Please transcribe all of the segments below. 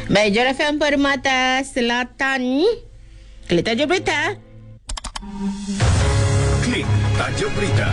Baik, Jora FM Permata Selatan. Klik tajuk berita. Klik tajuk berita.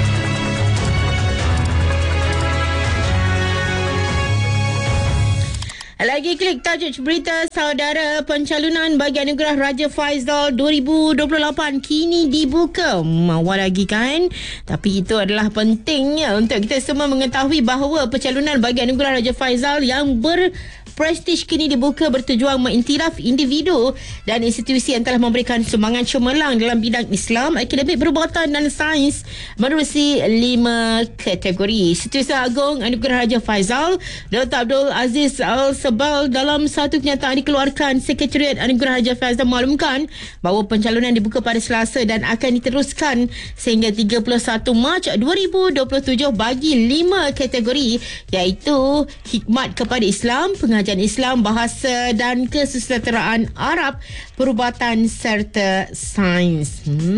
Lagi klik tajuk berita, saudara. Pencalonan bagi anugerah Raja Faizal 2028 kini dibuka. Awal lagi kan? Tapi itu adalah pentingnya untuk kita semua mengetahui bahawa pencalonan bagi anugerah Raja Faizal yang berprestij kini dibuka bertujuan mengiktiraf individu dan institusi yang telah memberikan sumbangan cemerlang dalam bidang Islam, akademik, perubatan dan sains menerusi 5 kategori. Setiausaha Agung Anugerah Raja Faizal Dr. Abdul Aziz Al-Sabal dalam satu kenyataan dikeluarkan, Sekretariat Anugerah Raja Faizal maklumkan bahawa pencalonan dibuka pada Selasa dan akan diteruskan sehingga 31 Mac 2027 bagi 5 kategori, iaitu khidmat kepada Islam, pengajian Islam, bahasa dan kesusasteraan Arab, perubatan serta sains.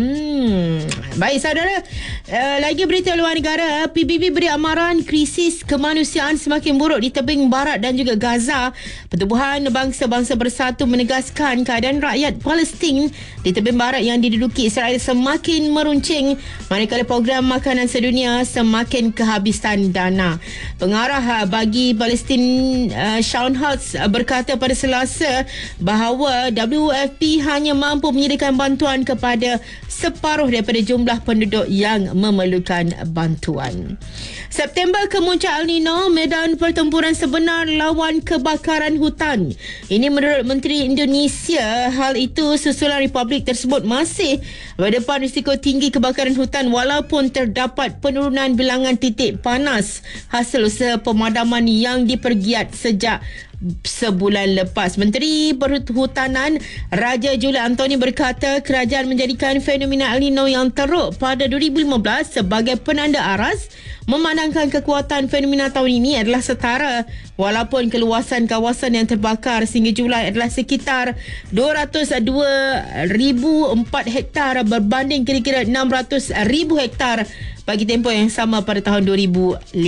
Baik, saudara. Lagi berita luar negara. PBB beri amaran krisis kemanusiaan semakin buruk di tebing barat dan juga Gaza. Pertubuhan Bangsa-Bangsa Bersatu menegaskan keadaan rakyat Palestin di tebing barat yang diduduki Israel semakin meruncing manakala program makanan sedunia semakin kehabisan dana. Pengarah bagi Palestin Shaun Holtz berkata pada Selasa bahawa WFP hanya mampu menyediakan bantuan kepada separuh daripada jumlah penduduk yang memerlukan bantuan. September kemuncak El Nino, medan pertempuran sebenar lawan kebakaran hutan. Ini menurut Menteri Indonesia. Hal itu susulan Republik tersebut masih berdepan risiko tinggi kebakaran hutan walaupun terdapat penurunan bilangan titik panas hasil usaha pemadaman yang dipergiat sejak sebulan lepas. Menteri Perhutanan Raja Julio Anthony berkata kerajaan menjadikan fenomena El Nino yang teruk pada 2015 sebagai penanda aras, memandangkan kekuatan fenomena tahun ini adalah setara walaupun keluasan kawasan yang terbakar sehingga Julai adalah sekitar 202,004 hektar berbanding kira-kira 600,000 hektar bagi tempoh yang sama pada tahun 2015.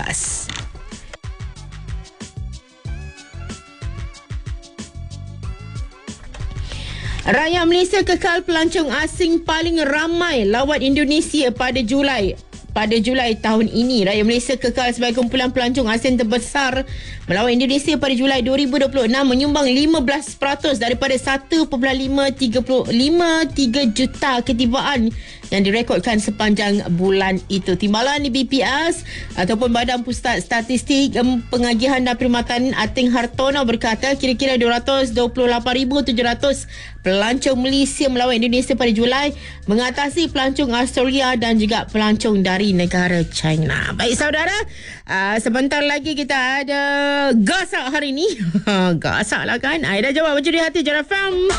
Rakyat Malaysia kekal pelancong asing paling ramai lawan Indonesia pada Julai tahun ini. Rakyat Malaysia kekal sebagai kumpulan pelancong asing terbesar melawan Indonesia pada Julai 2026, menyumbang 15% daripada 1.533 juta ketibaan yang direkodkan sepanjang bulan itu. Timbalan di BPS ataupun Badan Pusat Statistik Pengagihan dan Perkhidmatan Ating Hartono berkata kira-kira 228,700 pelancong Malaysia melawan Indonesia pada Julai, mengatasi pelancong Australia dan juga pelancong dari negara China. Baik, saudara, sebentar lagi kita ada gasak hari ini. Gasak lah kan. Dah jawab Mencuri Hati Jora FM.